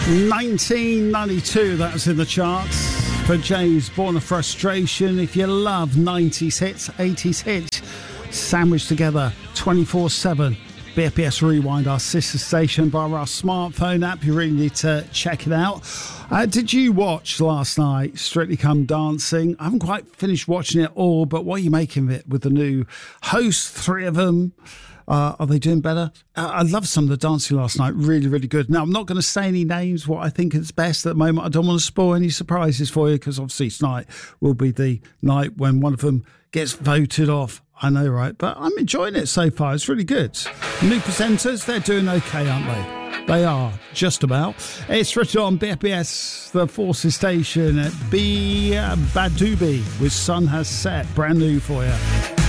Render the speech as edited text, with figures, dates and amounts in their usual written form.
1992, that was in the charts for James, Born of Frustration. If you love 90s hits, 80s hits, sandwiched together 24/7. BFBS Rewind, our sister station, via our smartphone app. You really need to check it out. Did you watch last night Strictly Come Dancing? I haven't quite finished watching it all, but what are you making of it with the new hosts, 3 of them? Are they doing better? I love some of the dancing last night. Really, really good. Now, I'm not going to say any names, what I think is best at the moment. I don't want to spoil any surprises for you, because obviously tonight will be the night when one of them gets voted off. I know, right? But I'm enjoying it so far. It's really good. New presenters, they're doing okay, aren't they? They are, just about. It's written on BFBS, the Forces Station at B Badubi with Sun Has Set. Brand new for you.